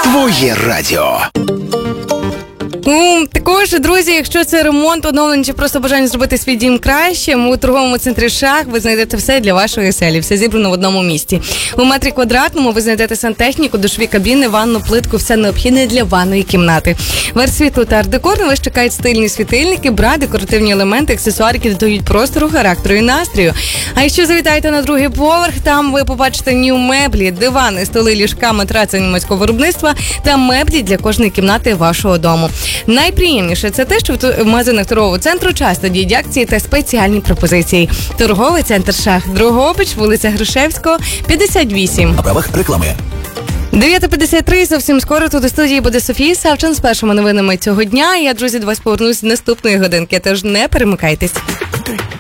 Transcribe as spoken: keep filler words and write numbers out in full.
Твоє радіо. Ну, також, друзі, якщо це ремонт, оновлення чи просто бажання зробити свій дім кращим, у торговому центрі «Шах» ви знайдете все для вашої оселі. Все зібрано в одному місці. У метрі квадратному ви знайдете сантехніку, душові кабіни, ванну, плитку, все необхідне для ванної кімнати. Верх світлу та арт-декор на вас чекають стильні світильники, бра, декоративні елементи, аксесуари, які додають простору, характеру і настрою. А якщо завітаєте на другий поверх, там ви побачите нью меблі, дивани, столи, ліжка, матраци німецького виробництва та меблі для кожної кімнати вашого дому. Найприємніше це те, що в магазинах торгового центру часто діють акції та спеціальні пропозиції. Торговий центр «Шах», Дрогобич, вулиця Грушевського, п'ятдесят вісім. На правах реклами. дев'ята п'ятдесят три, зовсім скоро тут у студії буде Софія Савчин з першими новинами цього дня. Я, друзі, до вас повернусь з наступної годинки, тож не перемикайтесь.